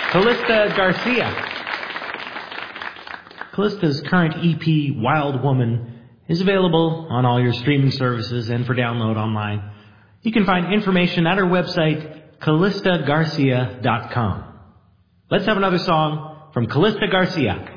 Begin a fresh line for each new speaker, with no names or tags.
Callista Garcia. Callista's current EP, Wild Woman, is available on all your streaming services and for download online. You can find information at her website, CallistaGarcia.com. Let's have another song from Callista Garcia.